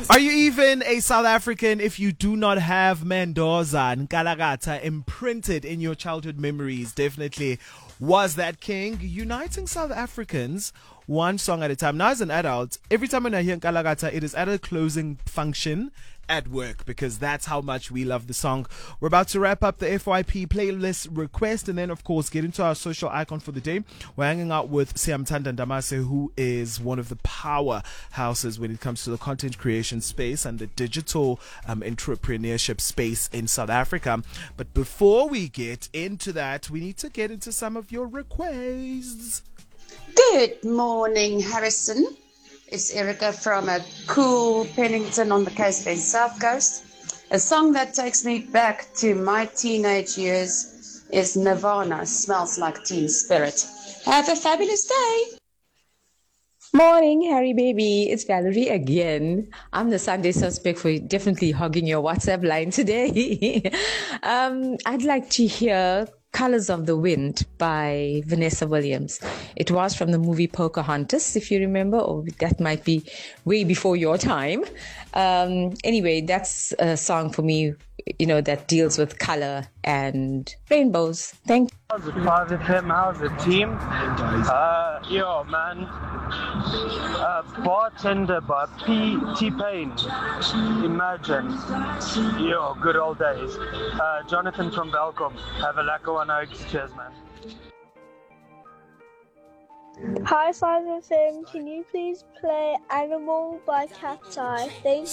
Are you even a South African if you do not have Mendoza and Kalagata imprinted in your childhood memories? Definitely was that king uniting South Africans one song at a time. Now, as an adult, every time when I hear Kalagata, it is at a closing function at work because that's how much we love the song. We're about to wrap up the FYP playlist request and then, of course, get into our social icon for the day. We're hanging out with Siyamthanda Ndamase, who is one of the powerhouses when it comes to the content creation space and the digital entrepreneurship space in South Africa. But before we get into that, we need to get into some of your requests. Good morning, Harrison. It's Erica from a cool Pennington on the KZN South Coast. A song that takes me back to my teenage years is Nirvana, Smells Like Teen Spirit. Have a fabulous day. Morning, Harry baby. It's Valerie again. I'm the Sunday suspect for definitely hogging your WhatsApp line today. I'd like to hear Colors of the Wind by Vanessa Williams. It was from the movie Pocahontas, if you remember, or that might be way before your time. Anyway, that's a song for me, that deals with color and rainbows. Thank you. How's it, 5FM? How's the team? Yo, man. Bartender by T-Pain. Imagine. Yo, good old days. Jonathan from Belcom. Have a lekker one, Oaks. Cheers, man. Hi, 5FM. Can you please play Animal by Cat's Eye? Thank